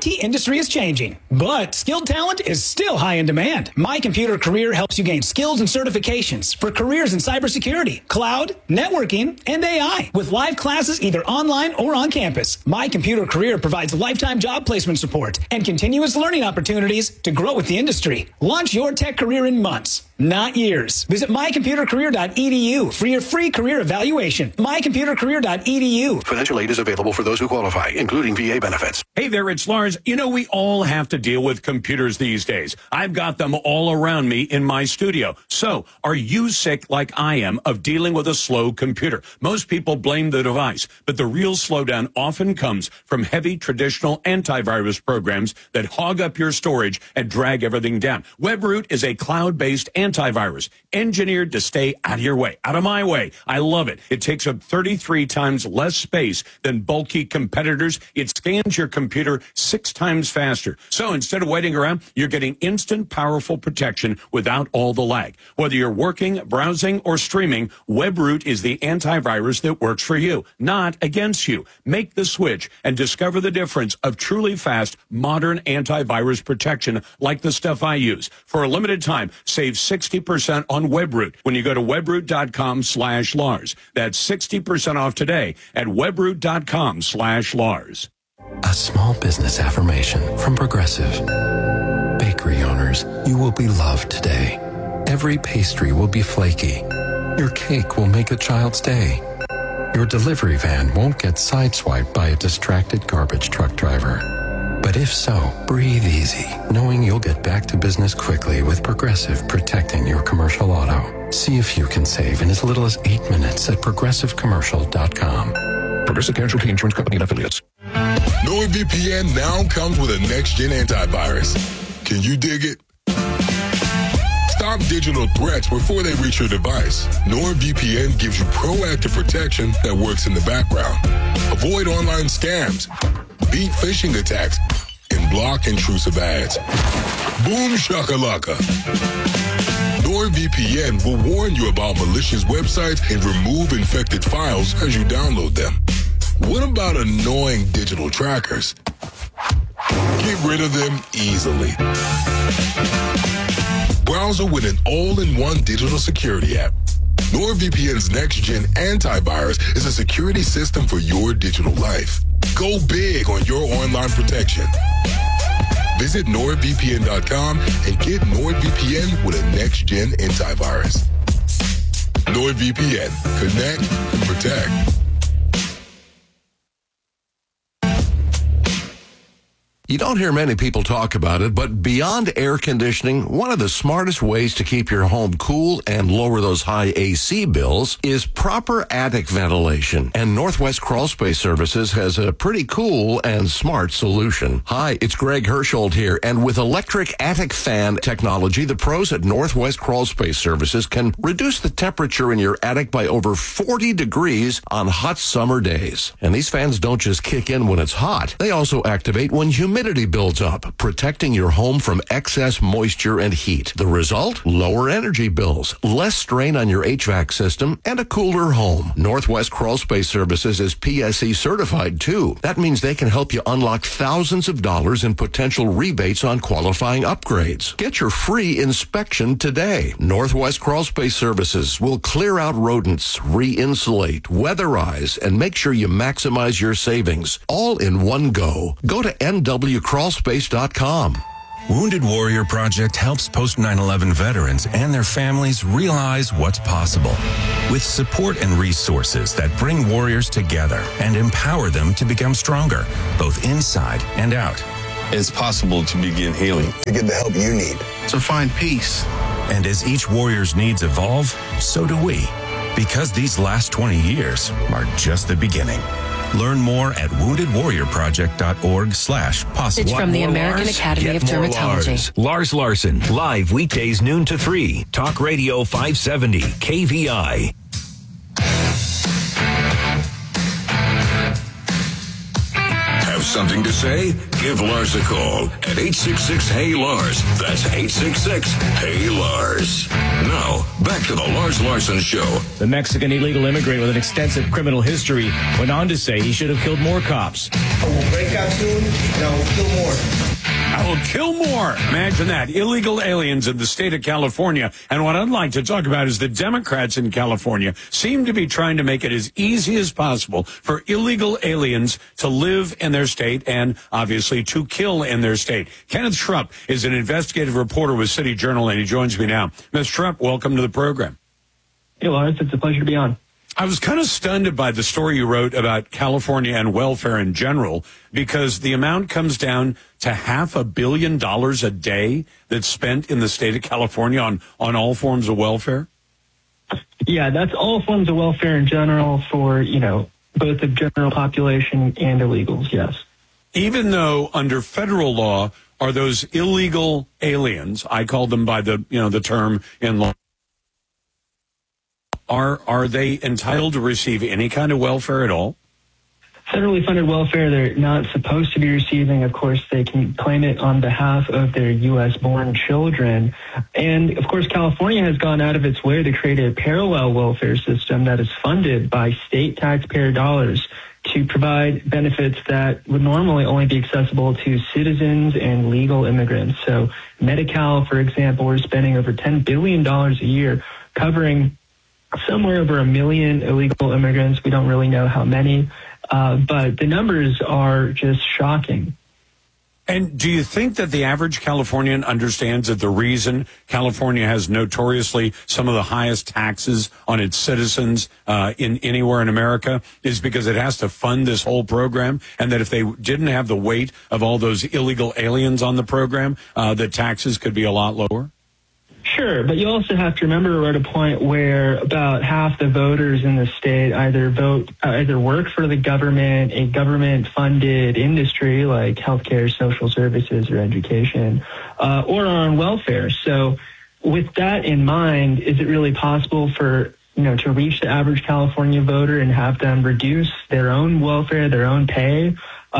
IT industry is changing, but skilled talent is still high in demand. My Computer Career helps you gain skills and certifications for careers in cybersecurity, cloud, networking, and AI. With live classes either online or on campus, My Computer Career provides lifetime job placement support and continuous learning opportunities to grow with the industry. Launch your tech career in months, not years. Visit mycomputercareer.edu for your free career evaluation. mycomputercareer.edu. Financial aid is available for those who qualify, including VA benefits. Hey there, it's Lars. You know, we all have to deal with computers these days. I've got them all around me in my studio. So, are you sick like I am of dealing with a slow computer? Most people blame the device, but the real slowdown often comes from heavy traditional antivirus programs that hog up your storage and drag everything down. WebRoot is a cloud-based antivirus engineered to stay out of your way, out of my way. I love it. It takes up 33 times less space than bulky competitors. It scans your computer 6 times faster. So instead of waiting around, you're getting instant, powerful protection without all the lag. Whether you're working, browsing, or streaming, WebRoot is the antivirus that works for you, not against you. Make the switch and discover the difference of truly fast, modern antivirus protection like the stuff I use. For a limited time, save 60% on WebRoot when you go to webroot.com/Lars. That's 60% off today at webroot.com/Lars. A small business affirmation from Progressive. Bakery owners, you will be loved today. Every pastry will be flaky. Your cake will make a child's day. Your delivery van won't get sideswiped by a distracted garbage truck driver. But if so, breathe easy, knowing you'll get back to business quickly with Progressive protecting your commercial auto. See if you can save in as little as 8 minutes at progressivecommercial.com. Progressive Casualty Insurance Company and Affiliates. NordVPN now comes with a next-gen antivirus. Can you dig it? Stop digital threats before they reach your device. NordVPN gives you proactive protection that works in the background. Avoid online scams, beat phishing attacks, and block intrusive ads. Boom shakalaka. NordVPN will warn you about malicious websites and remove infected files as you download them. What about annoying digital trackers? Get rid of them easily. Browser with an all-in-one digital security app. NordVPN's next-gen antivirus is a security system for your digital life. Go big on your online protection. Visit NordVPN.com and get NordVPN with a next-gen antivirus. NordVPN. Connect and protect. You don't hear many people talk about it, but beyond air conditioning, one of the smartest ways to keep your home cool and lower those high AC bills is proper attic ventilation. And Northwest Crawl Space Services has a pretty cool and smart solution. Hi, it's Greg Hersholt here, and with electric attic fan technology, the pros at Northwest Crawl Space Services can reduce the temperature in your attic by over 40 degrees on hot summer days. And these fans don't just kick in when it's hot. They also activate when humidity builds up, protecting your home from excess moisture and heat. The result? Lower energy bills, less strain on your HVAC system, and a cooler home. Northwest Crawl Space Services is PSE certified too. That means they can help you unlock thousands of dollars in potential rebates on qualifying upgrades. Get your free inspection today. Northwest Crawl Space Services will clear out rodents, re-insulate, weatherize, and make sure you maximize your savings, all in one go. Go to nwcrawlspace.com. Wounded Warrior Project helps post 9/11 veterans and their families realize what's possible. With support and resources that bring warriors together and empower them to become stronger, both inside and out. It's possible to begin healing. To get the help you need. To find peace. And as each warrior's needs evolve, so do we. Because these last 20 years are just the beginning. Learn more at woundedwarriorproject.org/possible. It's from the American Academy of Dermatology. Lars Larson, live weekdays noon to 3. Talk Radio 570, KVI. Have something to say? Give Lars a call at 866-HEY-LARS. That's 866-HEY-LARS. Now, back to the Lars Larson Show. The Mexican illegal immigrant with an extensive criminal history went on to say he should have killed more cops. I will break out soon, and I will kill more. I will kill more. Imagine that. Illegal aliens in the state of California. And what I'd like to talk about is the Democrats in California seem to be trying to make it as easy as possible for illegal aliens to live in their state and obviously to kill in their state. Kenneth Schrupp is an investigative reporter with City Journal, and he joins me now. Ms. Schrupp, welcome to the program. Hey, Lawrence. It's a pleasure to be on. I was kind of stunned by the story you wrote about California and welfare in general, because the amount comes down to $500 million a day that's spent in the state of California on all forms of welfare. Yeah, that's all forms of welfare in general for, both the general population and illegals, yes. Even though under federal law, are those illegal aliens, I call them by the term in law, are they entitled to receive any kind of welfare at all? Federally funded welfare, they're not supposed to be receiving. Of course, they can claim it on behalf of their U.S.-born children. And, of course, California has gone out of its way to create a parallel welfare system that is funded by state taxpayer dollars to provide benefits that would normally only be accessible to citizens and legal immigrants. So Medi-Cal, for example, we're spending over $10 billion a year covering somewhere over 1 million illegal immigrants. We don't really know how many, but the numbers are just shocking. And do you think that the average Californian understands that the reason California has notoriously some of the highest taxes on its citizens in anywhere in America is because it has to fund this whole program, and that if they didn't have the weight of all those illegal aliens on the program, the taxes could be a lot lower? Sure, but you also have to remember we're at a point where about half the voters in the state either work for the government, a government-funded industry like healthcare, social services, or education, or are on welfare. So with that in mind, is it really possible for to reach the average California voter and have them reduce their own welfare, their own pay?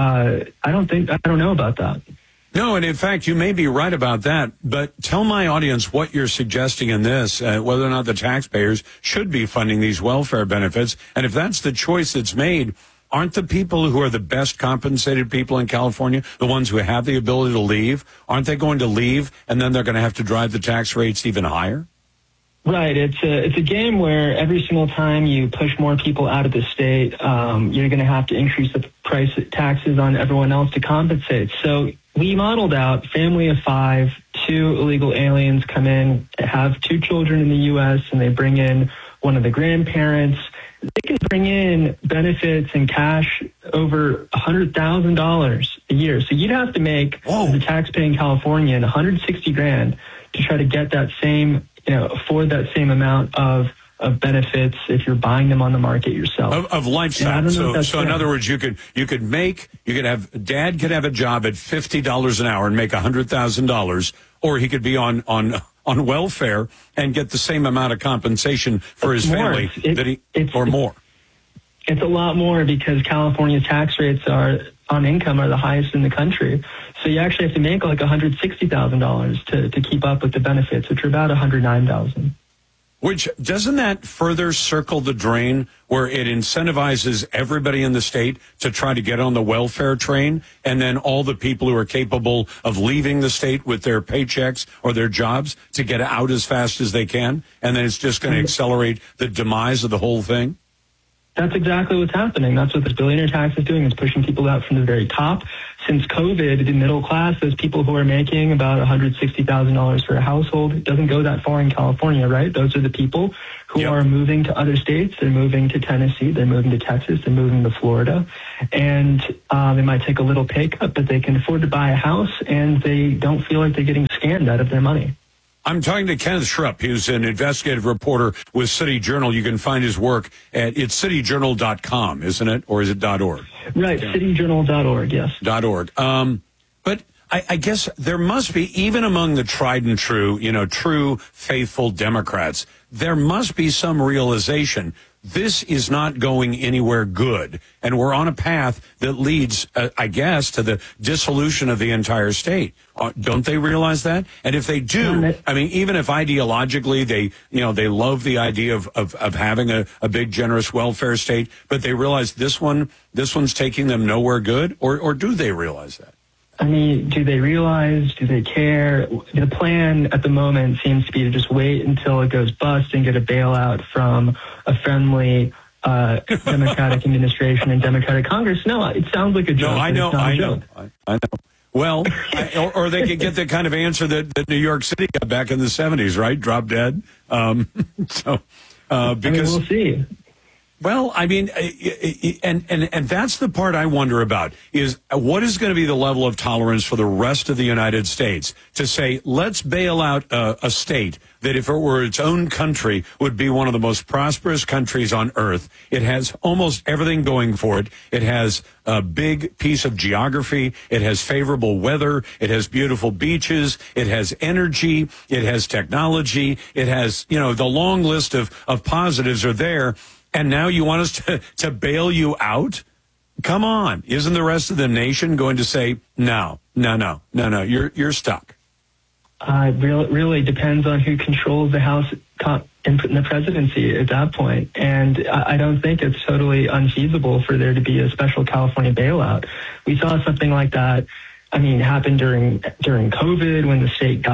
I don't know about that. No, and in fact, you may be right about that, but tell my audience what you're suggesting in this, whether or not the taxpayers should be funding these welfare benefits. And if that's the choice that's made, aren't the people who are the best compensated people in California the ones who have the ability to leave? Aren't they going to leave, and then they're going to have to drive the tax rates even higher? Right. It's a game where every single time you push more people out of the state, you're going to have to increase the price taxes on everyone else to compensate. So we modeled out family of 5, 2 illegal aliens come in, have 2 children in the U.S., and they bring in one of the grandparents. They can bring in benefits and cash over $100,000 a year. So you'd have to make the taxpaying Californian $160,000 to try to get that same, afford that same amount of benefits if you're buying them on the market yourself. Of lifestyle. So in other words, dad could have a job at $50 an hour and make $100,000, or he could be on welfare and get the same amount of compensation for his family or more. It's a lot more because California's tax rates on income are the highest in the country. So you actually have to make like $160,000 to keep up with the benefits, which are about $109,000. Which, doesn't that further circle the drain where it incentivizes everybody in the state to try to get on the welfare train, and then all the people who are capable of leaving the state with their paychecks or their jobs to get out as fast as they can, and then it's just going to accelerate the demise of the whole thing? That's exactly what's happening. That's what this billionaire tax is doing. It's pushing people out from the very top. Since COVID, the middle class, those people who are making about $160,000 for a household, it doesn't go that far in California, right? Those are the people who are moving to other states. They're moving to Tennessee. They're moving to Texas. They're moving to Florida. And they might take a little pay cut, but they can afford to buy a house, and they don't feel like they're getting scammed out of their money. I'm talking to Kenneth Schrupp. He's an investigative reporter with City Journal. You can find his work at cityjournal.com, isn't it? Or is it .org? Right, cityjournal.org, yes. .org. But I guess there must be, even among the tried and true, true, faithful Democrats, there must be some realization this is not going anywhere good, and we're on a path that leads, I guess, to the dissolution of the entire state. Don't they realize that? And if they do, I mean, even if ideologically they love the idea of having a big, generous welfare state, but they realize this one's taking them nowhere good, or do they realize that? I mean, do they realize? Do they care? The plan at the moment seems to be to just wait until it goes bust and get a bailout from a friendly Democratic administration and Democratic Congress. No, it sounds like a joke. No, I know. Well, or they could get the kind of answer that New York City got back in the 70s, right? Drop dead. Because I mean, we'll see. Well, I mean, and that's the part I wonder about, is what is going to be the level of tolerance for the rest of the United States to say, let's bail out a state that, if it were its own country, would be one of the most prosperous countries on earth. It has almost everything going for it. It has a big piece of geography. It has favorable weather. It has beautiful beaches. It has energy. It has technology. It has, the long list of positives are there. And now you want us to bail you out? Come on. Isn't the rest of the nation going to say, no, you're stuck? Really depends on who controls the House and the presidency at that point. And I don't think it's totally unfeasible for there to be a special California bailout. We saw something like that, happen during COVID, when the state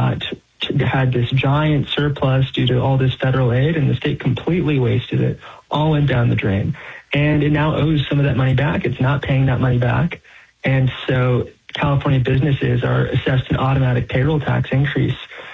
had this giant surplus due to all this federal aid, and the state completely wasted it, all went down the drain. And it now owes some of that money back. It's not paying that money back. And so California businesses are assessed an automatic payroll tax increase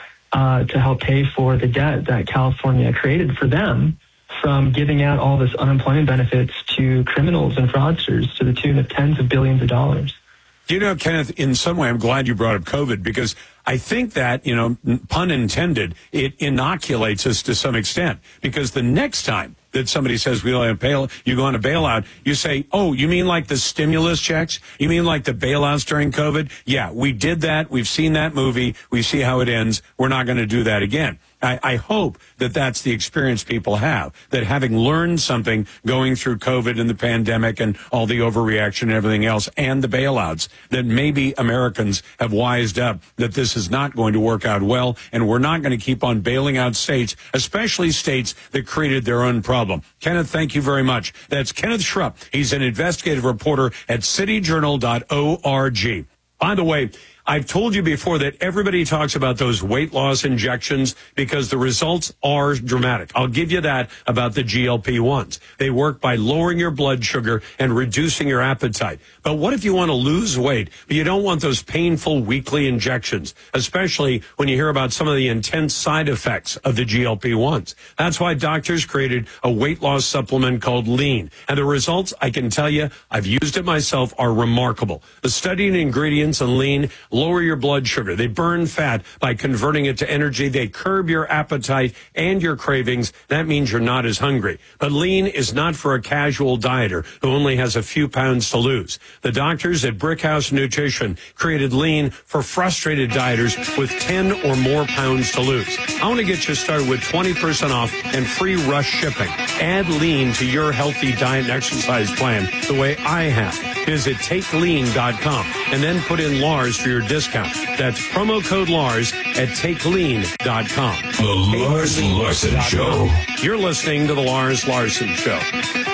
to help pay for the debt that California created for them from giving out all this unemployment benefits to criminals and fraudsters to the tune of tens of billions of dollars. Kenneth, in some way, I'm glad you brought up COVID, because I think that, pun intended, it inoculates us to some extent, because the next time that somebody says you go on a bailout, you say, oh, you mean like the stimulus checks? You mean like the bailouts during COVID? Yeah, we did that. We've seen that movie. We see how it ends. We're not going to do that again. I hope that that's the experience people have, that having learned something going through COVID and the pandemic and all the overreaction and everything else and the bailouts, that maybe Americans have wised up that this is not going to work out well, and we're not going to keep on bailing out states, especially states that created their own problem. Kenneth, thank you very much. That's Kenneth Schrupp. He's an investigative reporter at cityjournal.org. By the way, I've told you before that everybody talks about those weight loss injections because the results are dramatic. I'll give you that about the GLP-1s. They work by lowering your blood sugar and reducing your appetite. But what if you want to lose weight, but you don't want those painful weekly injections, especially when you hear about some of the intense side effects of the GLP-1s? That's why doctors created a weight loss supplement called Lean. And the results, I can tell you, I've used it myself, are remarkable. The studied ingredients in Lean lower your blood sugar. They burn fat by converting it to energy. They curb your appetite and your cravings. That means you're not as hungry. But Lean is not for a casual dieter who only has a few pounds to lose. The doctors at Brickhouse Nutrition created Lean for frustrated dieters with 10 or more pounds to lose. I want to get you started with 20% off and free rush shipping. Add Lean to your healthy diet and exercise plan the way I have. Visit TakeLean.com and then put in Lars for your discount. That's promo code Lars at TakeLean.com. The Lars Larson Show. You're listening to The Lars Larson Show.